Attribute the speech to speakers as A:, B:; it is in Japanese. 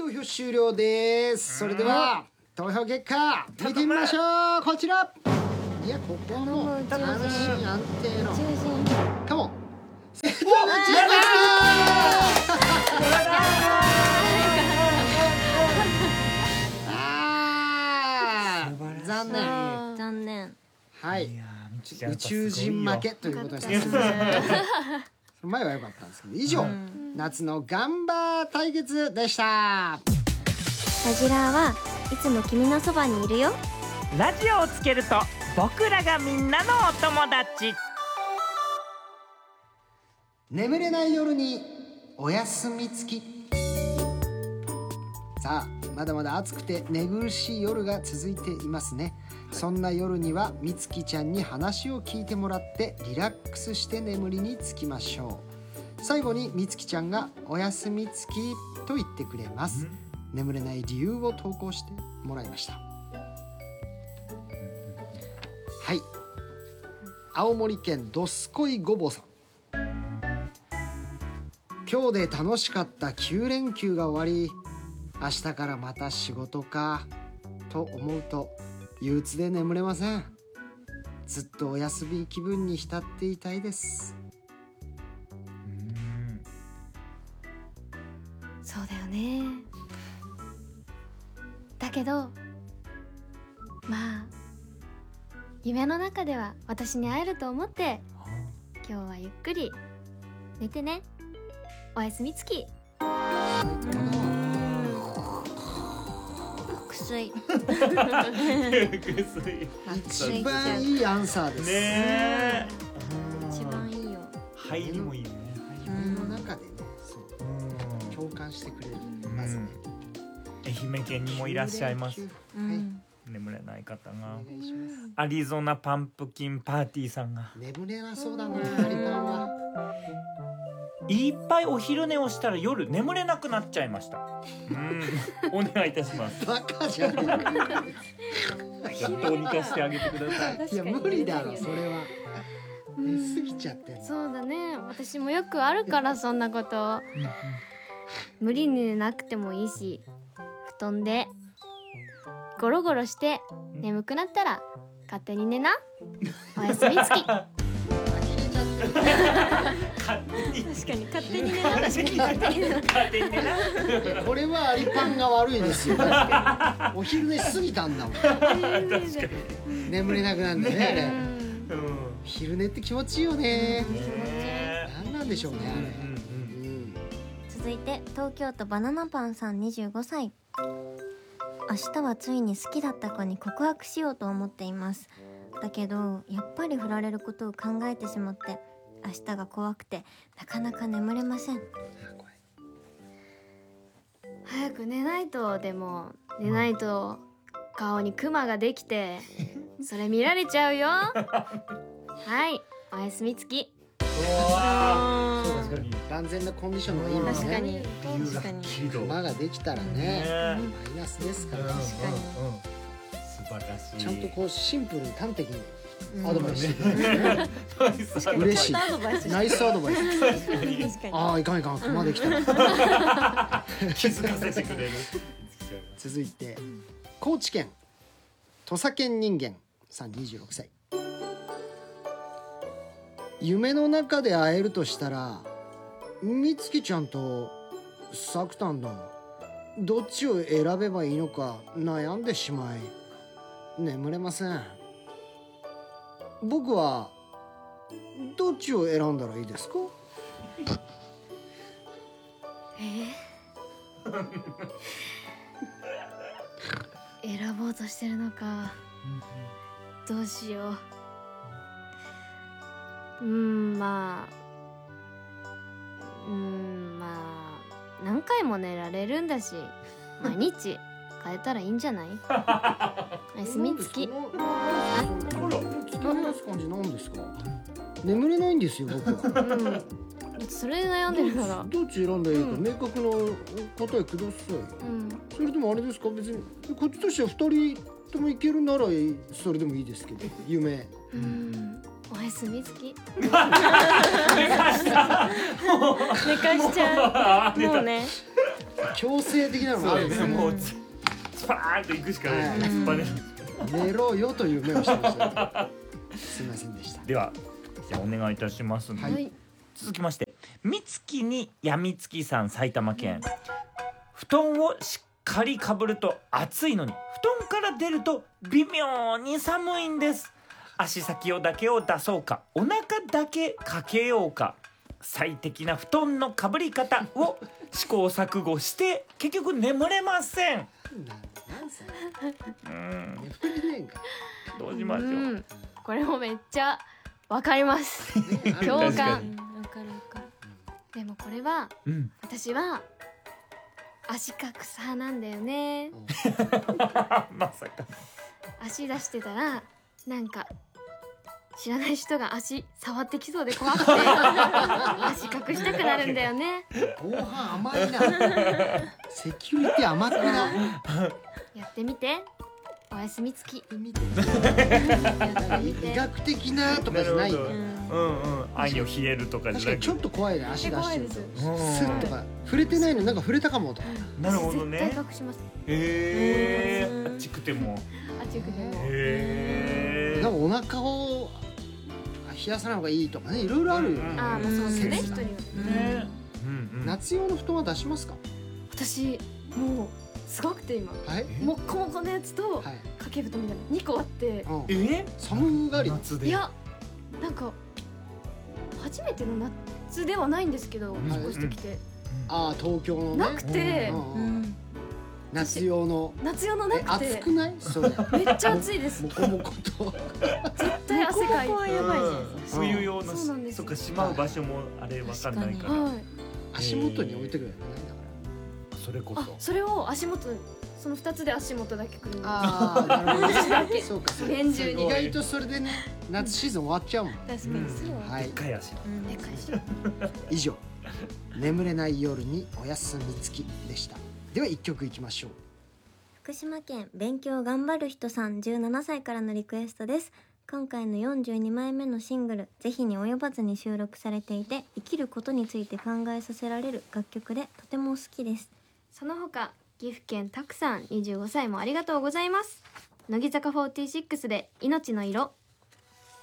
A: 投票終了です。それでは投票結果見てみましょう。こちら。いや、ここはもう安心安定のカモン。瀬戸内残念。はい、宇宙人負けということですね。前は良かったんですけど、以上、夏のガンバ対決でした。
B: ラジラーはいつも君のそばにいるよ。
C: ラジオをつけると僕らがみんなのお友達。
A: 眠れない夜にお休み付き。さあ、まだまだ暑くて寝苦しい夜が続いていますね。そんな夜にはみつきちゃんに話を聞いてもらってリラックスして眠りにつきましょう。最後にみつきちゃんがお休み付きと言ってくれます。眠れない理由を投稿してもらいました。はい、青森県どすこいごぼさん。今日で楽しかった9連休が終わり、明日からまた仕事かと思うと憂鬱で眠れません。ずっとお休み気分に浸っていたいです。
B: そうだよね。だけどまあ夢の中では私に会えると思って今日はゆっくり寝てね。おやすみつき。睡
A: 一番いいアンサーです
C: ね。
B: 一番いいよ。
C: 入りもいいね。
A: 夢の中でね、そう共感してくれる。まずね、
C: 愛媛県にもいらっしゃいます。眠れない方が。アリゾナパンプキンパーティーさんが。
A: 眠れなそうだな、アリパンは。
C: いっぱいお昼寝をしたら夜眠れなくなっちゃいました。お願いいたします。
A: バカじゃん。
C: どうにかしてあげてください。
A: いや、無理だろ、それは。寝すぎちゃってんの。
B: そうだね、私もよくあるからそんなこと。無理に寝なくてもいいし、布団でゴロゴロして眠くなったら勝手に寝な。おやすみつき。確かに勝手に寝な。確かに勝手に寝な。
C: 勝手に寝な。
A: これはアリパンが悪いですよ。お昼寝しすぎたんだもん。
C: 確かに。
A: 眠れなくなるんだね、あれ。昼寝って気持ちいいよね。なんなんでしょうね、あれ。
B: 続いて東京都バナナパンさん25歳。明日はついに好きだった子に告白しようと思っています。だけどやっぱり振られることを考えてしまって明日が怖くてなかなか眠れません。早く寝ないと。でも寝ないと顔にクマができてそれ見られちゃうよ。はい、おやすみつき。
A: 確かに万全なコンディションがいいもんね。
B: 確かに
A: クマができたらね、マイナスですから。確かに
C: 素晴らしい。
A: ちゃんとこうシンプルに端的にアドバイスしてくれるね。嬉しい。ナイスアドバイス。ああ、いかんいかん、クマできたら。
C: 気づかせてくれる。
A: 続いて高知県土佐県人間さん26歳。夢の中で会えるとしたらみつきちゃんとさくたんだ。どっちを選べばいいのか悩んでしまい眠れません。僕はどっちを選んだらいいですか？
B: 選ぼうとしてるのか。どうしよう。まあ何回も寝られるんだし毎日変えたらいいんじゃない？おやすみつき。
A: 疲れ出す感じなんですか？眠れないんですよ、僕は。
B: それで悩んでるなら
A: どっち選んだらいいか明確な答えください。それでもあれですか、別にこっちとしては2人ともいけるならそれでもいいですけど、夢。
B: おやすみつき。
C: 寝かした。
B: 寝かしちゃう。もうね。
A: 強制的なのもあるんですね。
C: もうスパーンと行くしかない、
A: はい
C: 突っ張ね
A: 寝ろよという目をしてましたね。すみませんでした。
C: ではじゃあお願いいたします、
A: はい
B: はい。
C: 続きましてみつきにやみつきさん埼玉県、布団をしっかりかぶると暑いのに布団から出ると微妙に寒いんです。足先だけを出そうかお腹だけかけようか最適な布団のかぶり方を試行錯誤して結局眠れません。
A: 何歳？
C: うん
A: 眠れないんか。
C: どうしましょう、
B: ん。これもめっちゃわかります。共
C: 確か
B: 感。
C: に
B: わかるわかる。でもこれは
C: うん
B: 私は足隠す派なんだよね。
C: まさか
B: 足出してたらなんか知らない人が足触ってきそうで怖くて足隠したくなるんだよね。
A: 後半甘いな。セキュリティ甘くない。
B: やってみて。おやすみつき。
A: 見て
B: やってみて。
A: 医学的なとかじゃないんだよ。
C: うんうん愛の冷えるとかじゃなく
A: 確かにちょっと怖いね、足出してると。
B: 怖
A: スッとか触れてないのになんか触れたかもとか。
C: なるほどね
B: 絶対隠します。
C: へえ
B: うん
C: あっちくても
B: あちくでも。
C: へ
A: なんかお腹を冷やさない方がいいとかね、いろいろあるよね。
C: うん
B: ああ、もうそうですね。
A: うん
B: 人によってね。
C: ねうんうん
A: 夏用の布団は出しますか？
B: 私もうすごくて今
A: はい。
B: もっこもこのやつと
A: はい。
B: 掛け布団みたいな2個あって、
A: うん
C: え
A: 寒がり。
C: 夏で
B: いやなんか初めての夏ではないんですけど
C: ん
B: 引っ越してきて、
A: ああ、東京のね。
B: なくて、
A: うんうん夏用の。
B: 夏用のなく
A: 暑
B: て
A: くない？それ。
B: めっちゃ暑いです。
A: もこもこと。
B: 絶対汗かいて。
D: はやばいじゃん。
C: 冬用の
B: そうなんですよ
C: そっかしまう場所もあれわかんないから
B: はい。
A: 足元に置いてくればいいんだか
C: それこそ
B: あ、それを足元その2つで足元だけくる
A: ら。ああ、なるほど
B: 足だけ
A: ね。そうかそうか。
B: 厳重に
A: 意外とそれでね、夏シーズン終わっちゃうもん。
B: 確かにそう。
A: はい
C: でっ。かい足
B: でかいし。
A: 以上、眠れない夜におやすみつきでした。では一曲いきましょう。
D: 福島県勉強頑張る人さん17歳からのリクエストです。今回の42枚目のシングル「ぜひに及ばず」に収録されていて、生きることについて考えさせられる楽曲でとても好きです。
B: その他岐阜県たくさん25歳もありがとうございます。乃木坂46で命の色。